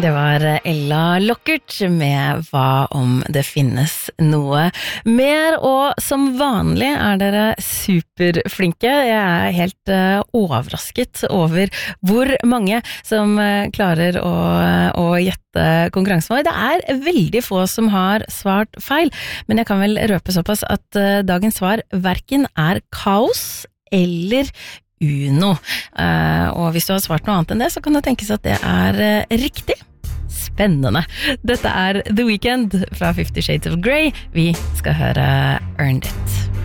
Det var Ella Lockert med Hva om det finnes noe mer, og som vanlig dere superflinke. Jeg helt overrasket over hvor mange som klarer å gjette konkurransen vår. Det veldig få som har svart feil, men jeg kan vel røpe såpass at dagens svar hverken kaos eller Uno. Og hvis du har svart noe annet enn det, så kan det tenkes at det riktig. Spennende. Dette The Weeknd fra 50 Shades of Grey. Vi skal høre Earned It.